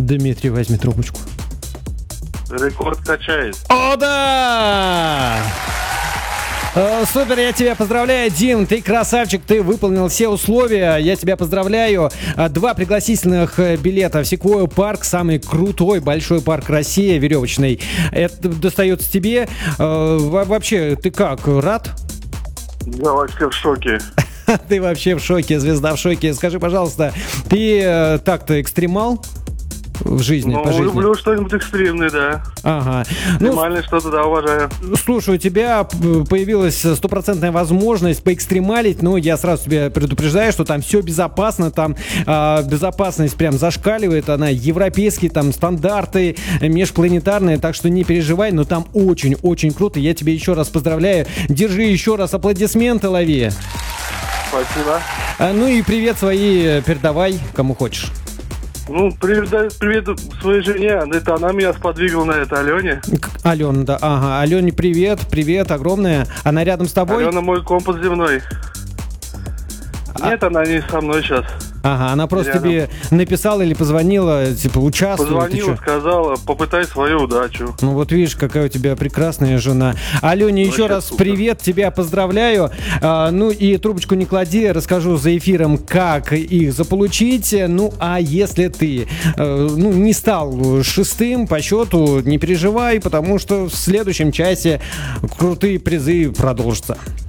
Дмитрий, возьми трубочку. Рекорд качает. О, да! Супер, я тебя поздравляю, Дим, ты красавчик, ты выполнил все условия, я тебя поздравляю. 2 пригласительных билета в Sequoia парк, самый крутой большой парк России, веревочный. Это достается тебе. Вообще, ты как, рад? Я вообще в шоке. Ты вообще в шоке, звезда в шоке. Скажи, пожалуйста, ты так-то экстремал? В жизни, по жизни. Люблю что-нибудь экстремное, да. Ага. Экстремальное что-то, да, уважаю. Слушай, у тебя появилась стопроцентная возможность поэкстремалить, но я сразу тебя предупреждаю, что там все безопасно, там безопасность прям зашкаливает, она европейские там стандарты, межпланетарные, так что не переживай, но там очень-очень круто, я тебя еще раз поздравляю, держи еще раз, аплодисменты лови. Спасибо. Ну и привет свои передавай, кому хочешь. Ну, привет своей жене, это она меня сподвигла на это, Алене. Алена, да, ага, Алене привет огромное, она рядом с тобой? Алена мой компас земной. Нет, она не со мной сейчас. Ага, она просто рядом. тебе написала или позвонила, типа, участвуй. Позвонила, сказала, попытай свою удачу. Ну вот видишь, какая у тебя прекрасная жена. Алене, еще раз супер. привет, тебя поздравляю. Ну и трубочку не клади, расскажу за эфиром, как их заполучить. Ну а если ты не стал 6-м по счету, не переживай, потому что в следующем часе крутые призы продолжатся.